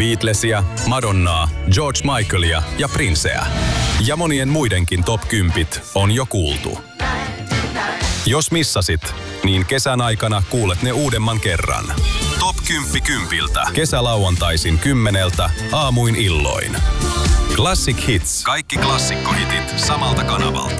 Beatlesia, Madonnaa, George Michaelia ja Princeä. Ja monien muidenkin top 10 on jo kuultu. Jos missasit, niin kesän aikana kuulet ne uudemman kerran. Top 10 kympiltä. Kesälauantaisin 10 aamuin illoin. Classic Hits. Kaikki klassikkohitit samalta kanavalta.